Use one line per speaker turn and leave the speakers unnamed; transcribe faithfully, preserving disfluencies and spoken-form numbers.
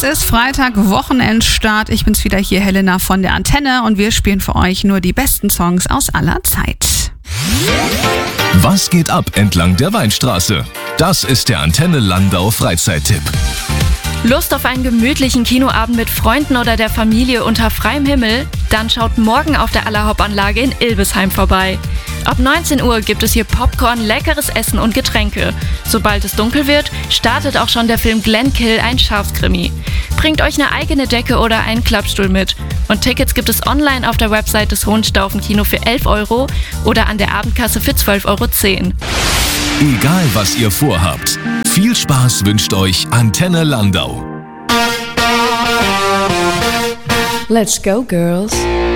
ist Freitag, Wochenendstart. Ich bin's wieder hier, Helena von der Antenne, und wir spielen für euch nur die besten Songs aus aller Zeit.
Was geht ab entlang der Weinstraße? Das ist der Antenne Landau Freizeittipp.
Lust auf einen gemütlichen Kinoabend mit Freunden oder der Familie unter freiem Himmel? Dann schaut morgen auf der Allerhaupt-Anlage in Ilbesheim vorbei. Ab neunzehn Uhr gibt es hier Popcorn, leckeres Essen und Getränke. Sobald es dunkel wird, startet auch schon der Film Glenkill, ein Schafskrimi. Bringt euch eine eigene Decke oder einen Klappstuhl mit. Und Tickets gibt es online auf der Website des Hohenstaufen-Kino für elf Euro oder an der Abendkasse für zwölf Euro zehn.
Egal was ihr vorhabt, viel Spaß wünscht euch Antenne Landau.
Let's go, girls.